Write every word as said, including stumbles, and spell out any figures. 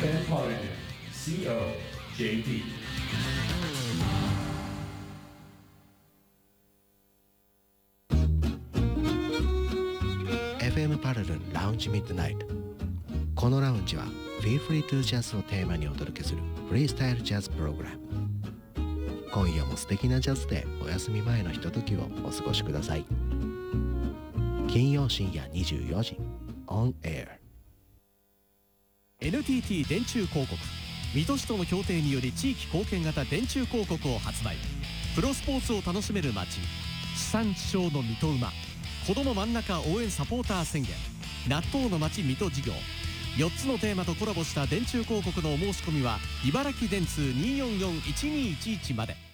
エフエム College シーオージェーティーエフエム パラルンラウンジミッドナイト。このラウンジは Feel Free to Jazz をテーマにお届けするフリースタイルジャズプログラム。今夜も素敵なジャズでお休み前のひとときをお過ごしください。金曜深夜にじゅうよじ On Air。 エヌティーティー 電柱広告、水戸市との協定により地域貢献型電柱広告を発売。プロスポーツを楽しめる街、地産地消の水戸馬、子ども真ん中応援サポーター宣言、納豆の街水戸事業、よっつのテーマとコラボした電柱広告のお申し込みは茨城電通 にーよんよんいちにーいちいち まで。